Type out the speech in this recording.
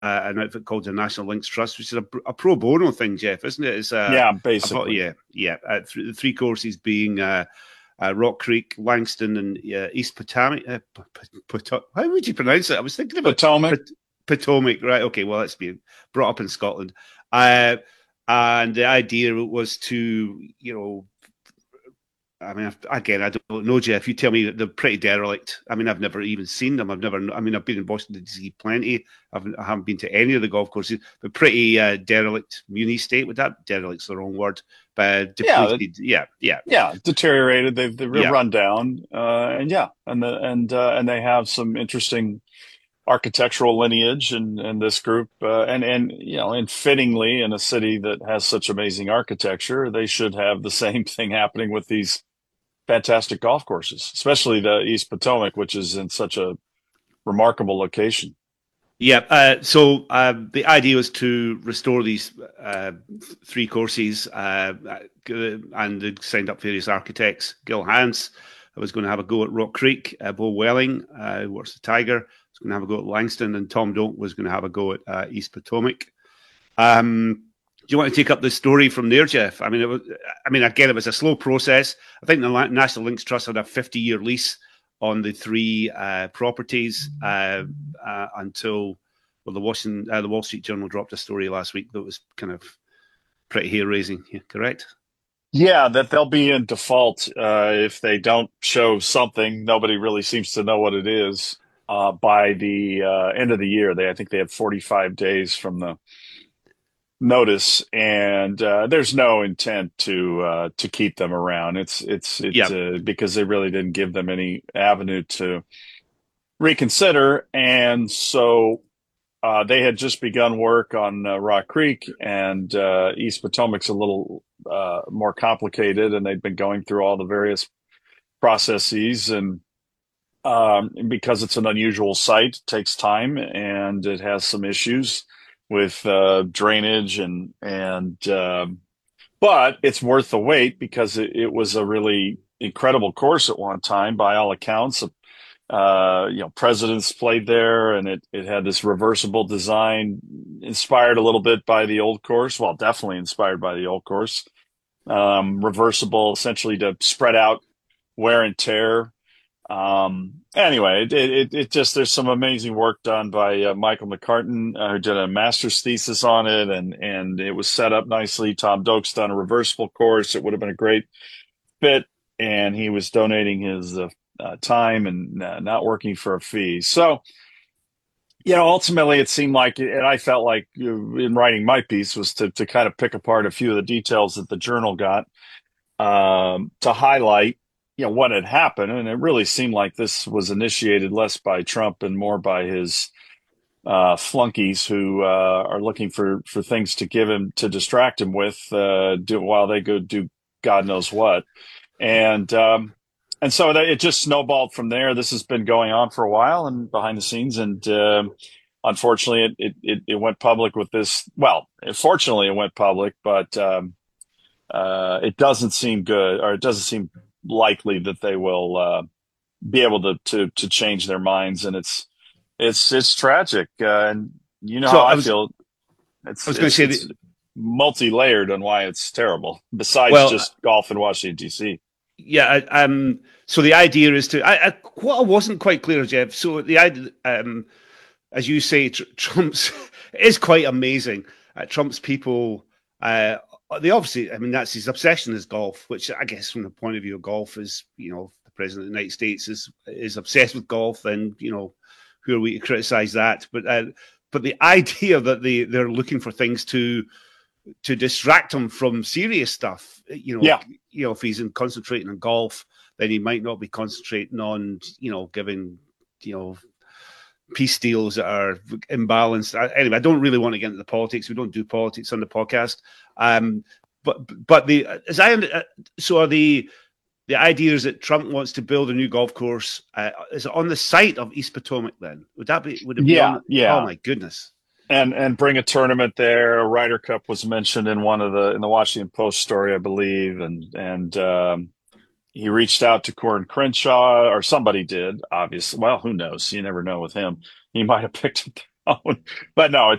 an outfit called the National Links Trust, which is a pro bono thing, Jeff, isn't it? It's Yeah, basically. yeah. The three courses being Rock Creek, Langston, and East Potomac. How would you pronounce it? I was thinking about Potomac. Potomac, right? Okay, well, that's being brought up in Scotland. Uh, and the idea was to, I mean, again, I don't know, Jeff. You tell me that they're pretty derelict. I mean, I've never even seen them. I've been in Boston DC plenty. I haven't been to any of the golf courses, but pretty derelict muni state. With that, derelict's the wrong word, but Yeah, depleted. Yeah, yeah, yeah, deteriorated. They've yeah. run down, and yeah, and they have some interesting architectural lineage and this group, and and fittingly in a city that has such amazing architecture, they should have the same thing happening with these fantastic golf courses, especially the East Potomac, which is in such a remarkable location. Yeah. So the idea was to restore these three courses, and they signed up various architects. Gil Hans was going to have a go at Rock Creek. Bo Welling, who works the Tiger, was going to have a go at Langston, and Tom Doak was going to have a go at East Potomac. Do you want to take up the story from there, Jeff? Again, it was a slow process. I think the National Links Trust had a 50-year lease on the three properties until the Wall Street Journal dropped a story last week that was kind of pretty hair raising. Yeah, correct? Yeah, that they'll be in default if they don't show something. Nobody really seems to know what it is by the end of the year. I think they have 45 days from the notice, and there's no intent to keep them around. Yeah, Because they really didn't give them any avenue to reconsider, and so they had just begun work on Rock Creek, and East Potomac's a little more complicated, and they've been going through all the various processes, and because it's an unusual site, it takes time, and it has some issues with drainage and but it's worth the wait because it was a really incredible course at one time by all accounts. Presidents played there, and it had this reversible design, inspired a little bit by the old course. Well, definitely inspired by the old course. Reversible, essentially to spread out wear and tear. Anyway, it just there's some amazing work done by Michael McCartan, who did a master's thesis on it, and it was set up nicely. Tom Doak's done a reversible course. It would have been a great fit, and he was donating his time and not working for a fee. So, ultimately it seemed like, and I felt like in writing my piece was to kind of pick apart a few of the details that the journal got to highlight, what had happened. And it really seemed like this was initiated less by Trump and more by his flunkies who are looking for things to give him to distract him with while they go do God knows what. And so it just snowballed from there. This has been going on for a while and behind the scenes. And unfortunately, it went public with this. Well, fortunately, it went public, but it doesn't seem good, or it doesn't seem likely that they will be able to change their minds. And it's tragic. And you know So how I I was feel. I was going to say It's multi-layered on why it's terrible, besides well, just golf in Washington, D.C. yeah. So the idea is to what I wasn't quite clear, Jeff. So the idea, as you say, Trump's it is quite amazing. Trump's people, they obviously, I mean, that's his obsession is golf, which I guess from the point of view of golf is, the president of the United States is obsessed with golf, and who are we to criticize that? But the idea that they're looking for things to distract him from serious stuff, Yeah. if he's concentrating on golf, then he might not be concentrating on, giving, peace deals that are imbalanced. Anyway, I don't really want to get into the politics. We don't do politics on the podcast. But the as I so are the idea is that Trump wants to build a new golf course. Is it on the site of East Potomac? Then would it be Yeah, on? Oh yeah. my goodness! And bring a tournament there. A Ryder Cup was mentioned in in the Washington Post story, I believe, and he reached out to Corin Crenshaw, or somebody did, obviously. Well, who knows? You never know with him. He might have picked But no,